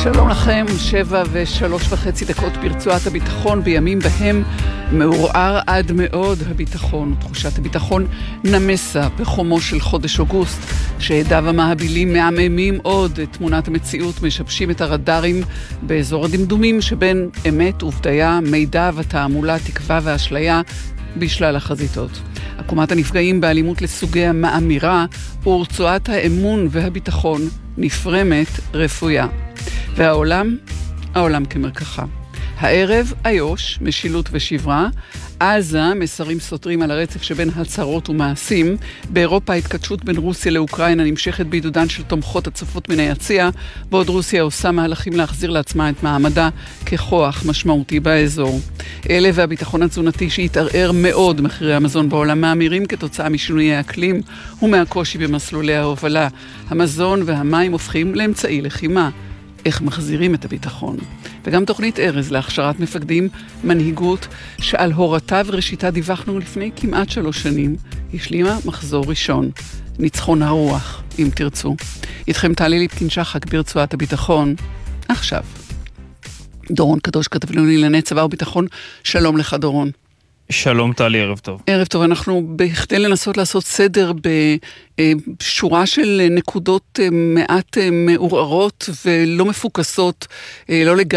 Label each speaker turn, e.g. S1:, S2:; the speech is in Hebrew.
S1: שלום לכם, 7:03.5 ברצועת הביטחון, בימים בהם מעורער עד מאוד הביטחון, תחושת הביטחון נמסה בחומו של חודש אוגוסט, שעדיו המהבילים מעממים עוד את תמונת המציאות, משבשים את הרדארים באזור הדמדומים שבין אמת ובדיה, מידע ותעמולה, תקווה ואשליה בשלל החזיתות. עקומת הנפגעים באלימות לסוגיה מאמירה, ורצועת האמון והביטחון נפרמת רפויה. והעולם? העולם כמרקחה. הערב, איו"ש, משילות ושברה. עזה, מסרים סותרים על הרצף שבין הצהרות ומעשים. באירופה, התכתשות בין רוסיה לאוקראינה נמשכת בעידודן של תומכות הצופות מן היציע, בעוד רוסיה עושה מהלכים להחזיר לעצמה את מעמדה ככוח משמעותי באזור. אלה והביטחון התזונתי שהתערער מאוד, מחירי המזון בעולם מאמירים כתוצאה משינויי האקלים ומהקושי במסלולי ההובלה. המזון והמים הופכים לאמצעי לחימה. איך מחזירים את הביטחון? וגם תוכנית ארז להכשרת מפקדים, מנהיגות, שעל הורתה וראשיתה דיווחנו לפני כמעט 3 שנים, השלימה מחזור ראשון, ניצחון הרוח, אם תרצו. איתכם טלי ליפקין-שחק ברצועת הביטחון, עכשיו. דורון קדוש כתב לנו לענייני צבא וביטחון, שלום לך דורון.
S2: שלום טלי, ערב טוב.
S1: ערב טוב, אנחנו בכדי לנסות לעשות סדר בשורה של נקודות מעט מעורערות ולא מפוקסות, לא לגמרי.